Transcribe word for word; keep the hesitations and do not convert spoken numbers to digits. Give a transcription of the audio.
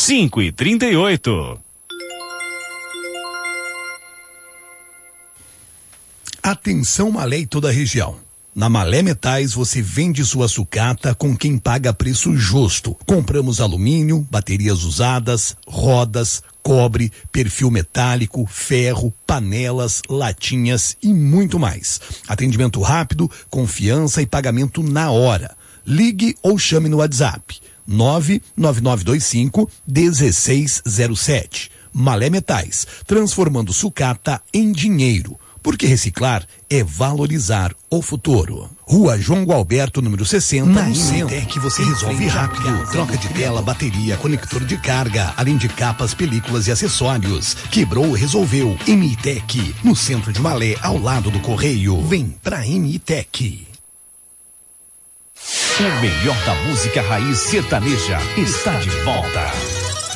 cinco e trinta e oito. Atenção Malé e toda a região. Na Malé Metais você vende sua sucata com quem paga preço justo. Compramos alumínio, baterias usadas, rodas, cobre, perfil metálico, ferro, panelas, latinhas e muito mais. Atendimento rápido, confiança e pagamento na hora. Ligue ou chame no WhatsApp nove nove nove dois cinco um seis zero sete. Malé Metais, transformando sucata em dinheiro. Porque reciclar é valorizar o futuro. Rua João Gualberto, número sessenta, na Initec você resolve rápido. Troca de tela, bateria, conector de carga, além de capas, películas e acessórios. Quebrou, resolveu. Initec, no centro de Malé, ao lado do Correio. Vem pra Initec. O melhor da música raiz sertaneja está de volta.